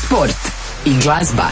sport i glazba.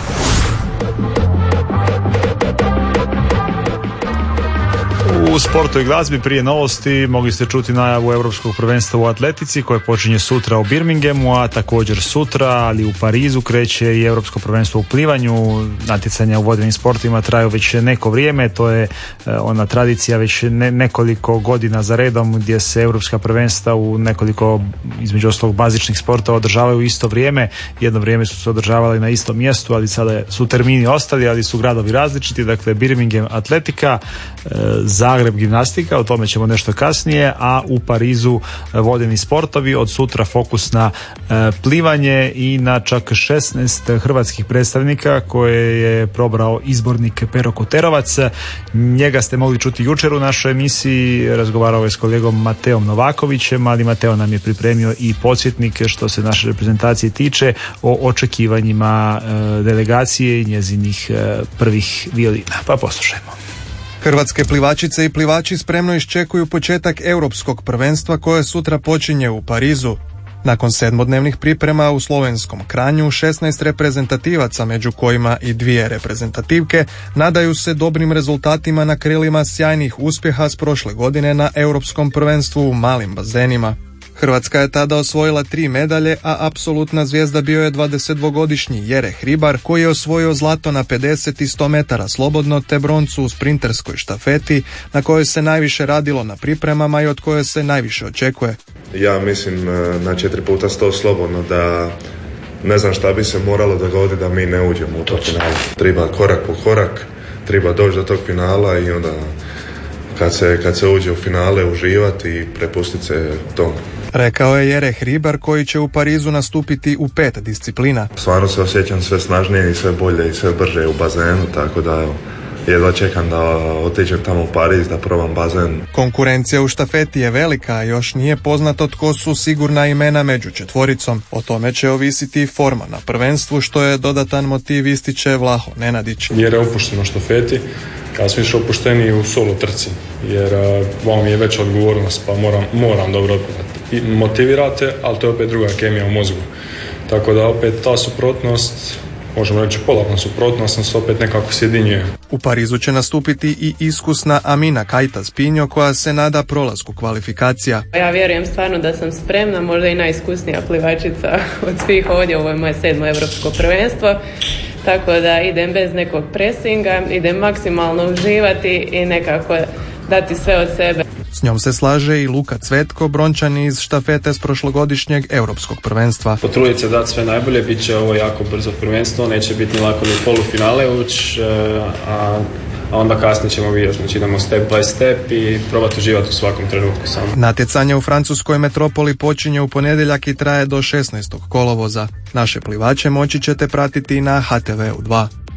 U sportu i glazbi prije novosti mogli ste čuti najavu Europskog prvenstva u atletici koje počinje sutra u Birminghamu, a također sutra, ali u Parizu kreće i Europsko prvenstvo u plivanju. Natjecanja u vodenim sportovima traju već neko vrijeme, to je ona tradicija već nekoliko godina za redom gdje se Europska prvenstva u nekoliko, između ostalog, bazičnih sportova održavaju u isto vrijeme. Jedno vrijeme su se održavali na istom mjestu, ali sada su termini ostali, ali su gradovi različiti. Dakle, Birmingham atletika, Zagreb gimnastika, o tome ćemo nešto kasnije, a u Parizu vodeni sportovi. Od sutra fokus na plivanje i na čak 16 hrvatskih predstavnika koje je probrao izbornik Pero Koterovac. Njega ste mogli čuti jučer u našoj emisiji, razgovarao je s kolegom Mateom Novakovićem, ali Mateo nam je pripremio i podsjetnik što se naše reprezentacije tiče o očekivanjima delegacije i njezinih prvih violina. Pa poslušajmo. Hrvatske plivačice i plivači spremno iščekuju početak Europskog prvenstva koje sutra počinje u Parizu. Nakon 7-dnevnih priprema u slovenskom Kranju, 16 reprezentativaca, među kojima i 2 reprezentativke, nadaju se dobrim rezultatima na krilima sjajnih uspjeha s prošle godine na Europskom prvenstvu u malim bazenima. Hrvatska je tada osvojila 3 medalje, a apsolutna zvijezda bio je 22-godišnji Jere Hribar, koji je osvojio zlato na 50 i 100 metara slobodno, te broncu u sprinterskoj štafeti, na kojoj se najviše radilo na pripremama i od koje se najviše očekuje. Ja mislim na 4 puta 100 slobodno da ne znam šta bi se moralo dogoditi da mi ne uđemo u to finale. Treba korak po korak, treba doći do tog finala i onda kad se uđe u finale uživati i prepustiti se tomu. Rekao je Jere Hribar, koji će u Parizu nastupiti u 5 disciplina. Stvarno se osjećam sve snažnije i sve bolje i sve brže u bazenu, tako da jedva čekam da otiđem tamo u Pariz da probam bazen. Konkurencija u štafeti je velika, još nije poznato tko su sigurna imena među četvoricom. O tome će ovisiti forma na prvenstvu, što je dodatan motiv, ističe Vlaho Nenadić. Jer je opušteno u štafeti, ja sam više opušteni u solo trci, jer vam je veća odgovornost, pa moram dobro motivirate, ali to je opet druga kemija u mozgu. Tako da opet ta suprotnost, možemo reći polarna suprotnost, nas opet nekako sjedinjuje. U Parizu će nastupiti i iskusna Amina Kajtas-Pinjo, koja se nada prolasku kvalifikacija. Ja vjerujem stvarno da sam spremna, možda i najiskusnija plivačica od svih ovdje, ovo je moje 7. europsko prvenstvo. Tako da idem bez nekog presinga, idem maksimalno uživati i nekako dati sve od sebe. S njom se slaže i Luka Cvetko, brončani iz štafete s prošlogodišnjeg europskog prvenstva. Potruditi se dati sve najbolje, bit će ovo jako brzo prvenstvo, neće biti ni lako ni polufinale ući, a onda kasnije ćemo vidjeti, znači idemo step by step i probati uživati u svakom trenutku samo. Natjecanje u francuskoj metropoli počinje u ponedjeljak i traje do 16. kolovoza. Naše plivače moći ćete pratiti na HTV-u 2.